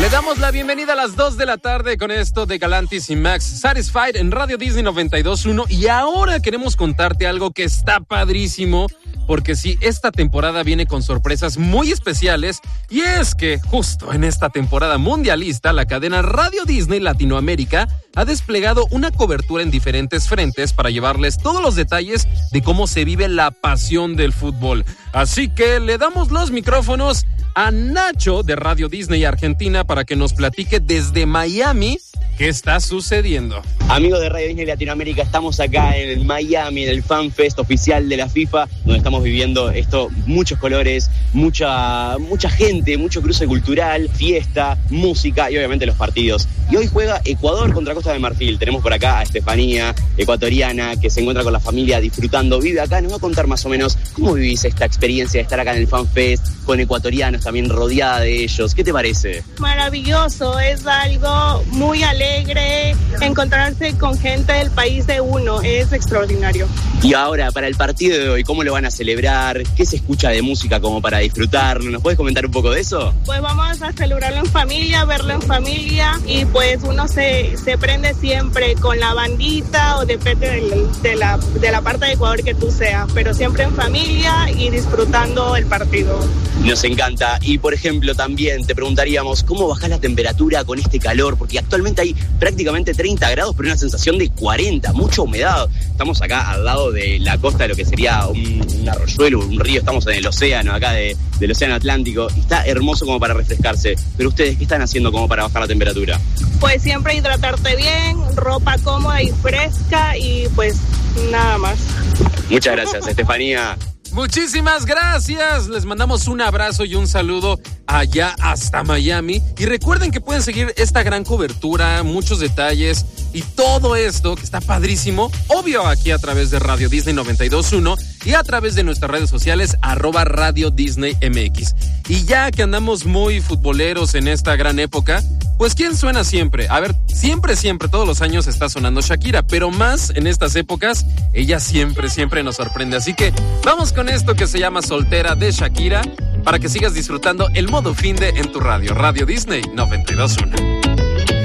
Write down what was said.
Le damos la bienvenida a las 2 de la tarde con esto de Galantis y Max Satisfied en Radio Disney 92.1 y ahora queremos contarte algo que está padrísimo porque sí, esta temporada viene con sorpresas muy especiales y es que justo en esta temporada mundialista la cadena Radio Disney Latinoamérica ha desplegado una cobertura en diferentes frentes para llevarles todos los detalles de cómo se vive la pasión del fútbol. Así que le damos los micrófonos a Nacho de Radio Disney Argentina para que nos platique desde Miami qué está sucediendo. Amigos de Radio Disney Latinoamérica, estamos acá en Miami, en el Fan Fest oficial de la FIFA, donde estamos viviendo esto, muchos colores, mucha gente, mucho cruce cultural, fiesta, música y obviamente los partidos. Y hoy juega Ecuador contra Costa de Marfil. Tenemos por acá a Estefanía, ecuatoriana, que se encuentra con la familia disfrutando, vive acá. Nos va a contar más o menos cómo vivís esta experiencia de estar acá en el Fan Fest, con ecuatorianos también rodeada de ellos. ¿Qué te parece? Maravilloso, es algo muy alegre, encontrarse con gente del país de uno, es extraordinario. Y ahora, para el partido de hoy, ¿cómo lo van a celebrar? ¿Qué se escucha de música como para disfrutarlo? ¿Nos puedes comentar un poco de eso? Pues vamos a celebrarlo en familia, verlo en familia y pues uno se prende siempre con la bandita o depende de la parte de Ecuador que tú seas, pero siempre en familia y disfrutando el partido. Nos encanta. Y por ejemplo también te preguntaríamos ¿cómo bajás la temperatura con este calor? Porque actualmente hay prácticamente 30 grados pero una sensación de 40, mucha humedad. Estamos acá al lado de la costa de lo que sería un arroyuelo, un río, estamos en el océano acá del océano Atlántico y está hermoso como para refrescarse. Pero ustedes, ¿qué están haciendo como para bajar la temperatura? Pues siempre hidratarte bien, ropa cómoda y fresca y pues nada más. Muchas gracias, Estefanía. Muchísimas gracias, les mandamos un abrazo y un saludo allá hasta Miami y recuerden que pueden seguir esta gran cobertura, muchos detalles y todo esto que está padrísimo, obvio aquí a través de Radio Disney 92.1 y a través de nuestras redes sociales @Radio Disney MX. Y ya que andamos muy futboleros en esta gran época, pues ¿quién suena siempre? A ver, siempre, todos los años está sonando Shakira, pero más en estas épocas, ella siempre nos sorprende. Así que vamos con esto que se llama Soltera de Shakira para que sigas disfrutando el modo finde en tu radio. Radio Disney 92.1.